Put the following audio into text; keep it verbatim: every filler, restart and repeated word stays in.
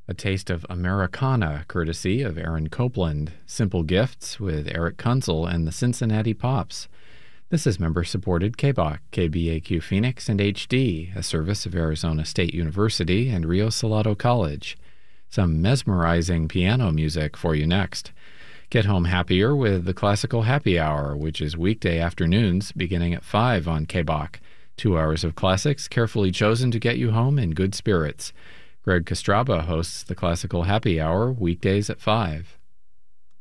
A taste of Americana, courtesy of Aaron Copeland. Simple Gifts with Eric Kunzel and the Cincinnati Pops. This is member-supported K B A Q, K B A Q Phoenix, and H D, a service of Arizona State University and Rio Salado College. Some mesmerizing piano music for you next. Get home happier with the Classical Happy Hour, which is weekday afternoons beginning at five on K B A Q. Two hours of classics carefully chosen to get you home in good spirits. Greg Kostraba hosts the Classical Happy Hour weekdays at five.